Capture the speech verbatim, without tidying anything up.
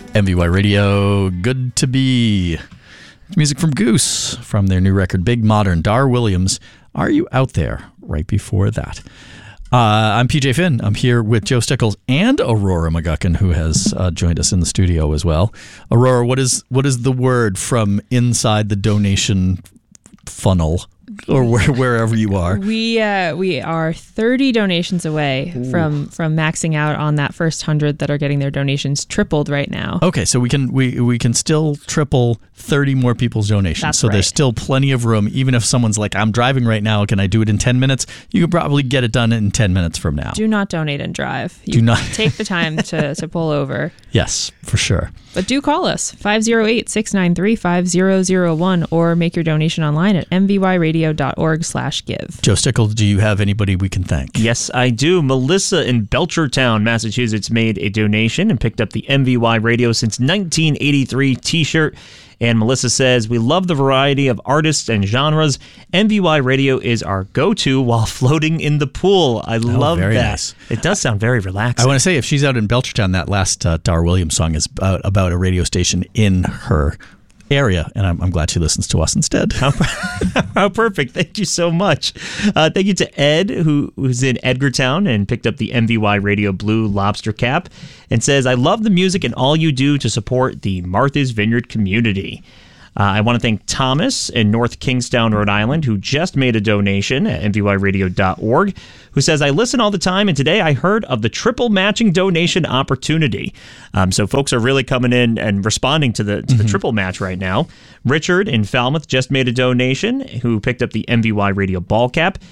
M V Y Radio, Good to Be. Music from Goose from their new record, Big Modern. Dar Williams, Are You Out There? Right before that. Uh, I'm P J Finn. I'm here with Joe Stickles and Aurora McGuckin, who has uh, joined us in the studio as well. Aurora, what is what is the word from inside the donation funnel, or where, wherever you are? We uh, we are thirty donations away Ooh. from from maxing out on that first hundred that are getting their donations tripled right now. Okay, so we can we we can still triple thirty more people's donations. That's so right. There's still plenty of room. Even if someone's like, I'm driving right now, can I do it in ten minutes? You could probably get it done in ten minutes from now. Do not donate and drive. You do not take the time to, to pull over. Yes, for sure. But do call us, five oh eight, six nine three, five oh oh one, or make your donation online at m v y radio dot org slash give. Joe Stickles, do you have anybody we can thank? Yes, I do. Melissa in Belchertown, Massachusetts, made a donation and picked up the M V Y Radio Since nineteen eighty-three t-shirt. And Melissa says, we love the variety of artists and genres. M V Y Radio is our go-to while floating in the pool. I oh, love that. Nice. It does sound very relaxing. I want to say, if she's out in Belchertown, that last uh, Dar Williams song is about, about a radio station in her area, and I'm, I'm glad she listens to us instead. How, how perfect. Thank you so much. Uh, thank you to Ed, who who's in Edgartown and picked up the M V Y Radio Blue Lobster Cap and says, I love the music and all you do to support the Martha's Vineyard community. Uh, I want to thank Thomas in North Kingstown, Rhode Island, who just made a donation at m v y radio dot org, who says, I listen all the time, and today I heard of the triple matching donation opportunity. Um, so folks are really coming in and responding to the to the mm-hmm. triple match right now. Richard in Falmouth just made a donation, who picked up the M V Y Radio ball cap.